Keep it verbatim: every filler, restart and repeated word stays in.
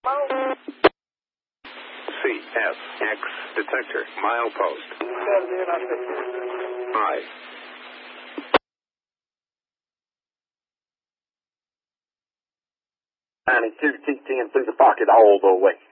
C F X detector, milepost. I. ninety-two T ten through the pocket all the way.